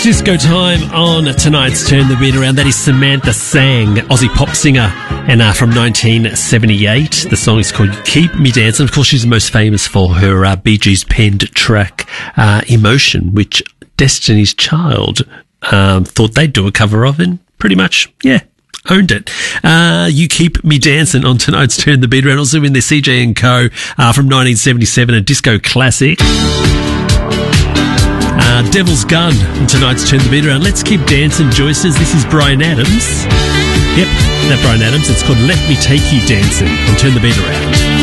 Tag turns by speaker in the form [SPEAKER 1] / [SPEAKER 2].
[SPEAKER 1] Disco time on tonight's Turn the Beat Around. That is Samantha Sang, Aussie pop singer, and from 1978. The song is called Keep Me Dancing. Of course, she's most famous for her Bee Gees penned track, Emotion, which Destiny's Child thought they'd do a cover of, and pretty much, yeah, owned it. You Keep Me Dancing on tonight's Turn the Beat Around. Also in their CJ & Co. From 1977, a disco classic. Devil's Gun on tonight's Turn the Beat Around. Let's keep dancing, Joyces. This is Bryan Adams. Yep, that Bryan Adams. It's called Let Me Take You Dancing on Turn the Beat Around.